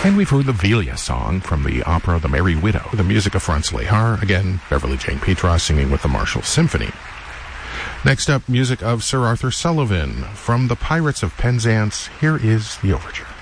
And we've heard the Velia song from the opera The Merry Widow, the music of Franz Lehár, again, Beverly Jane Petra singing with the Marshall Symphony. Next up, music of Sir Arthur Sullivan from The Pirates of Penzance. Here is the overture.